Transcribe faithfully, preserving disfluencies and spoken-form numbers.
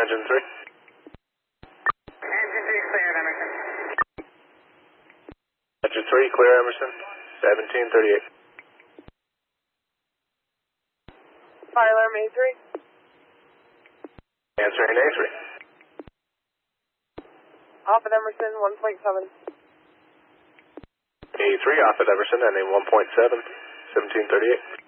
engine three. Engine three cleared, Emerson. Engine three, clear Emerson, seventeen thirty-eight. Fire alarm A three. Answering A three. Off at Emerson, one point seven. A three off at Emerson, ending one point seven, seventeen thirty-eight.